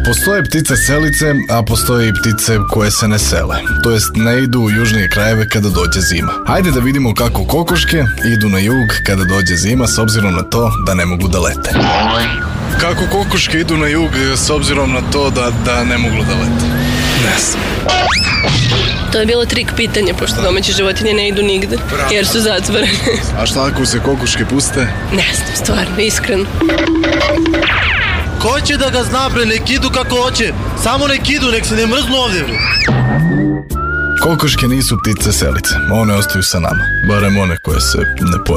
Postoje ptice selice, a postoje i ptice koje se ne sele. To jest ne idu u južnije krajeve kada dođe zima. Hajde da vidimo kako kokoške idu na jug kada dođe zima s obzirom na to da ne mogu da lete. Kako kokoške idu na jug s obzirom na to da ne mogu da lete? Ne znam. To je bilo trik pitanje, pošto domaće životinje ne idu nigde, jer su zatvorene. A šta ako se kokoške puste? Ne znam, stvarno, iskreno. Ko će da ga zna, bre, nek idu kako hoće. Samo nek idu, nek se ne mrznu ovdje, bre. Kokoške nisu ptice selice, one ostaju sa nama. Barem one koje se ne pojavljaju.